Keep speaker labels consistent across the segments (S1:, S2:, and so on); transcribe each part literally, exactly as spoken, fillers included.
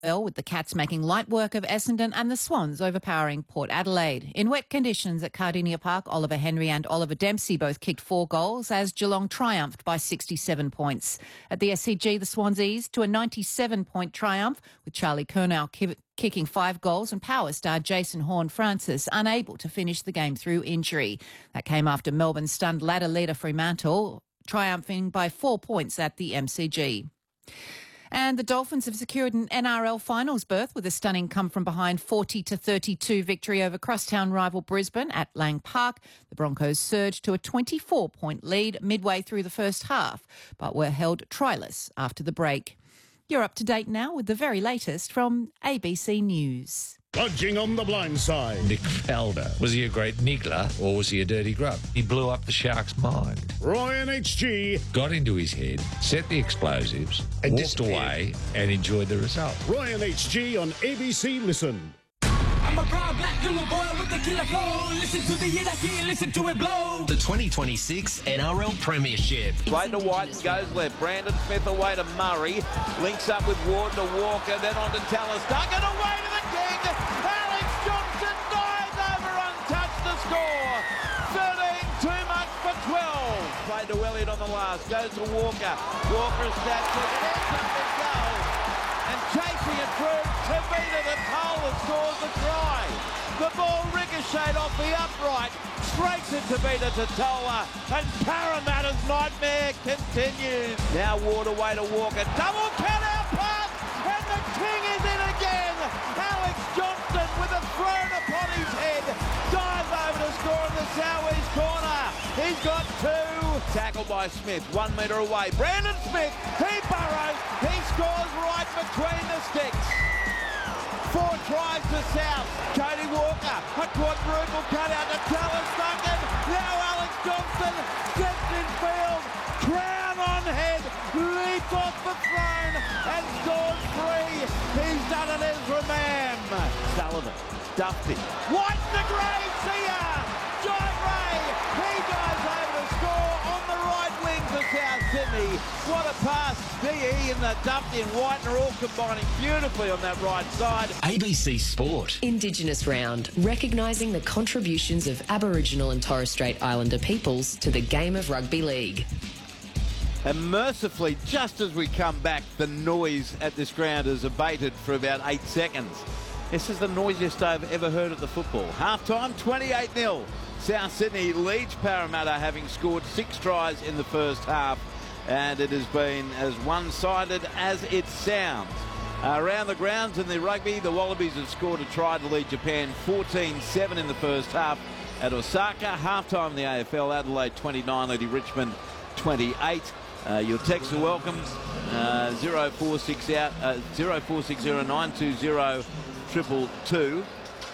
S1: with the Cats making light work of Essendon and the Swans overpowering Port Adelaide. In wet conditions at Cardinia Park, Oliver Henry and Oliver Dempsey both kicked four goals as Geelong triumphed by sixty-seven points. At the S C G, the Swans eased to a ninety-seven point triumph, with Charlie Curnow ki- kicking five goals and power star Jason Horne-Francis unable to finish the game through injury. That came after Melbourne stunned ladder leader Fremantle, triumphing by four points at the M C G. And the Dolphins have secured an N R L finals berth with a stunning come-from-behind forty to thirty-two victory over crosstown rival Brisbane at Lang Park. The Broncos surged to a twenty-four point lead midway through the first half, but were held tryless after the break. You're up to date now with the very latest from A B C News.
S2: Budging on the blind side.
S3: Nick Faldo. Was he a great niggler or was he a dirty grub? He blew up the Sharks' mind.
S2: Ryan H G.
S3: Got into his head, set the explosives,
S2: And
S3: walked
S2: disappeared.
S3: away and enjoyed the result.
S2: Ryan H G on A B C Listen.
S4: I'm a proud black little boy with the killer flow. Listen to the hit I hear, listen to it blow.
S5: The twenty twenty-six N R L Premiership.
S6: Played to White, goes left. Brandon Smith away to Murray. Links up with Ward to Walker, then on to Tallis Duncan. Away to the king. Alex Johnson dives over untouched to score. thirteen too much for twelve. Played to Elliott on the last. Goes to Walker. Walker snaps it. And ends up the goal. And chasing it through, Tavita the pole that scores the try. The ball ricocheted off the upright, straight to Tavita Totola, and Parramatta's nightmare continues. Now Ward away to Walker, double cut out pass, and the king is in again. Alex Johnston with a thrown upon his head, dives over to score in the southeast corner. He's got two. Tackled by Smith, one metre away. Brandon Smith, he burrows, he scores right between the sticks. Four tries to South. Cody Walker, a quadruple cutout to Tallis Duncan. Now Alex Johnston steps in field, crown on head, leaps off the throne and scores three. He's done it as Ramam. Sullivan, Dufty, White the Grave, see ya! John Ray, he dives over to score on the right wing for South Sydney. What a pass. D E and the Dufty and White are all combining beautifully on that right side.
S5: A B C Sport.
S7: Indigenous Round, recognising the contributions of Aboriginal and Torres Strait Islander peoples to the game of rugby league.
S6: And mercifully, just as we come back, the noise at this ground has abated for about eight seconds. This is the noisiest I've ever heard at the football. Half-time, twenty-eight nil. South Sydney leads Parramatta, having scored six tries in the first half, and it has been as one-sided as it sounds. Uh, around the grounds in the rugby, the Wallabies have scored a try to lead Japan fourteen seven in the first half at Osaka. Half-time in the A F L, Adelaide twenty-nine, leading Richmond twenty-eight. Uh, your texts are welcome. Uh, zero four six out uh, zero four six zero nine two zero triple two.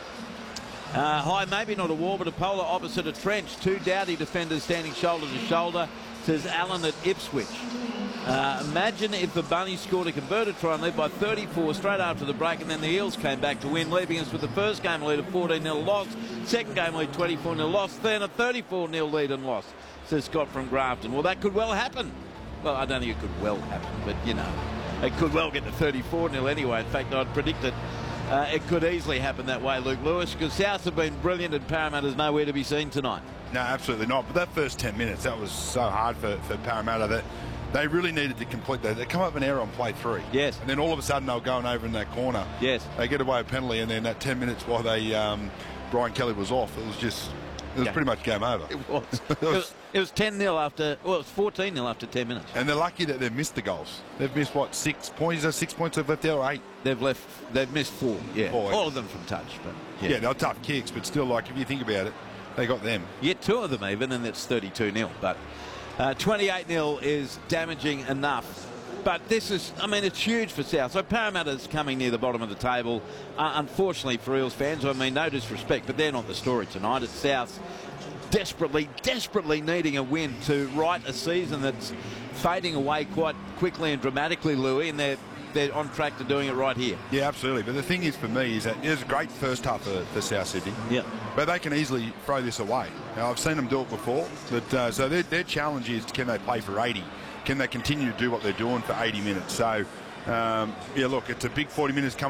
S6: Uh, high, maybe not a wall, but a polar opposite a trench. Two Doughty defenders standing shoulder to shoulder, says Allen at Ipswich. Uh, imagine if the Bunnies scored a converted try and led by thirty-four straight after the break, and then the Eels came back to win, leaving us with the first game lead of fourteen nil loss, second game lead twenty-four nil loss, then a thirty-four nil lead and loss, says Scott from Grafton. Well, that could well happen. Well, I don't think it could well happen, but, you know, it could well get to thirty-four nil anyway. In fact, I'd predict it. Uh, it could easily happen that way, Luke Lewis, because South have been brilliant and Parramatta's nowhere to be seen tonight.
S8: No, absolutely not. But that first ten minutes, that was so hard for, for Parramatta that they really needed to complete that. They come up with an error on play three.
S6: Yes.
S8: And then all of a sudden they were going over in that corner.
S6: Yes.
S8: They get away a penalty, and then that ten minutes while they um, Brian Kelly was off, it was just, it was
S6: Yeah.
S8: pretty much game over.
S6: It was. It was, it was ten nil after, well, it was fourteen nil after ten minutes.
S8: And they're lucky that they've missed the goals. They've missed, what, six points? Is there six points they've left there, or eight?
S6: They've left, they've missed four, yeah.
S8: Four,
S6: All
S8: yeah.
S6: of them from touch, but
S8: Yeah,
S6: yeah.
S8: they're tough kicks, but still, like, if you think about it, they got them.
S6: Yeah, two of them even, and it's thirty-two nil. But uh, twenty-eight nil is damaging enough. But this is, I mean, it's huge for South. So Parramatta's coming near the bottom of the table. Uh, unfortunately for Eels fans, I mean, no disrespect, but they're not the story tonight. It's South desperately, desperately needing a win to right a season that's fading away quite quickly and dramatically, Louis, and they're they're on track to doing it right here.
S8: Yeah, absolutely. But the thing is, for me, is that it was a great first half for, for South Sydney.
S6: Yeah.
S8: But they can easily throw this away. Now, I've seen them do it before. But uh, so their, their challenge is, can they play for eighty? Can they continue to do what they're doing for eighty minutes? So Um, yeah, look, it's a big forty minutes coming.